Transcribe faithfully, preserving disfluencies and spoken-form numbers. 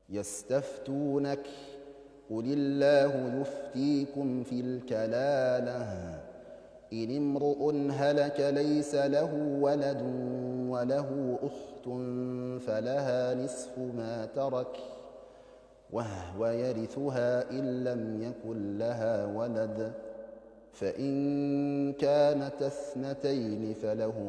يستفتونك قل الله يفتيكم في الكلالة إن امرؤ هلك ليس له ولد وله أخت فلها نصف ما ترك وهو يرثها إن لم يكن لها ولد فإن كانت اثنتين فله